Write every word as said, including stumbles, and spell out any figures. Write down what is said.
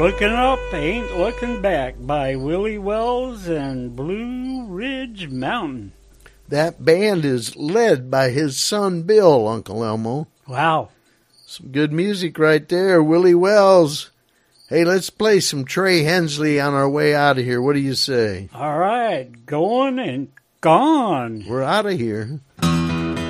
Looking Up, Ain't Looking Back by Willie Wells and Blue Ridge Mountain. That band is led by his son Bill, Uncle Elmo. Wow. Some good music right there, Willie Wells. Hey, let's play some Trey Hensley on our way out of here. What do you say? All right, going and gone. We're out of here.